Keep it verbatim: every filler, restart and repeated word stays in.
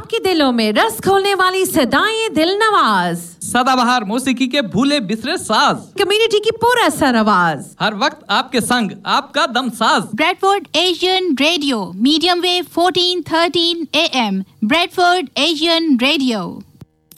आपके दिलों में रस खोलने वाली सदाएं दिल नवाज, सदाबहार मौसीकी के भूले बिसरे साज, कम्युनिटी की पूरा सर आवाज, हर वक्त आपके संग आपका Damsaz. Bradford Asian radio, medium wave fourteen thirteen A M, Bradford Asian radio.